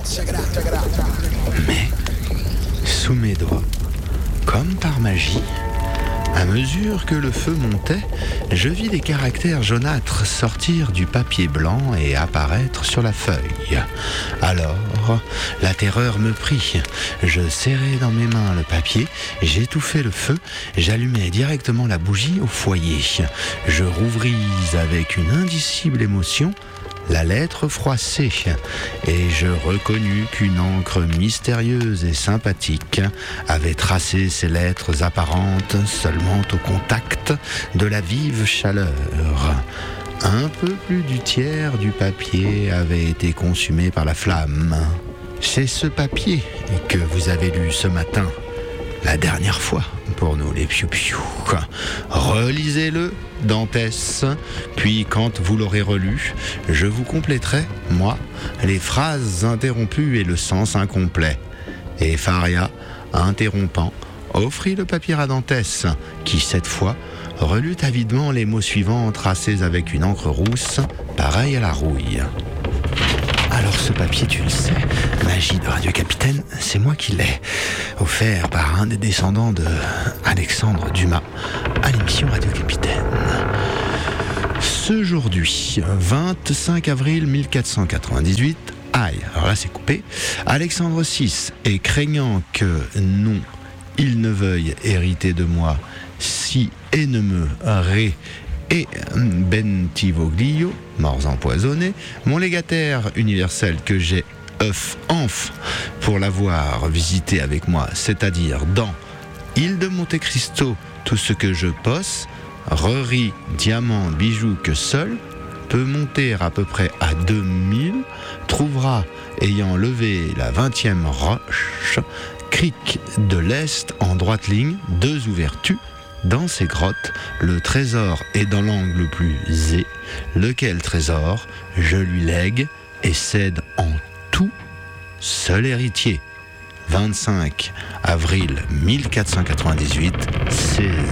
Mais, sous mes doigts, comme par magie, à mesure que le feu montait, je vis des caractères jaunâtres sortir du papier blanc et apparaître sur la feuille. Alors, la terreur me prit. Je serrai dans mes mains le papier, j'étouffai le feu, j'allumai directement la bougie au foyer. Je rouvris avec une indicible émotion la lettre froissée, et je reconnus qu'une encre mystérieuse et sympathique avait tracé ces lettres apparentes seulement au contact de la vive chaleur. Un peu plus du tiers du papier avait été consumé par la flamme. C'est ce papier que vous avez lu ce matin, la dernière fois, pour nous les piou-piou. Relisez-le, Dantès, puis quand vous l'aurez relu, je vous compléterai, moi, les phrases interrompues et le sens incomplet. Et Faria, interrompant, offrit le papier à Dantès, qui, cette fois, relut avidement les mots suivants tracés avec une encre rousse, pareille à la rouille. Alors ce papier, tu le sais, magie de Radio Capitaine, c'est moi qui l'ai offert par un des descendants de Alexandre Dumas à l'émission Radio Capitaine. Ce aujourd'hui, 25 avril 1498, alors là c'est coupé, Alexandre VI, et craignant que non, il ne veuille hériter de moi, si et ne me ré et Bentivoglio, morts empoisonnés, mon légataire universel que j'ai pour l'avoir visité avec moi, c'est-à-dire dans Île de Monte Cristo, tout ce que je posse, reris, diamants, bijoux que seul peut monter à peu près à 2000, trouvera, ayant levé la 20e roche, crique de l'Est en droite ligne, 2 ouvertures. Dans ces grottes, le trésor est dans l'angle le plus zé, lequel trésor je lui lègue et cède en tout seul héritier. 25 avril 1498, 16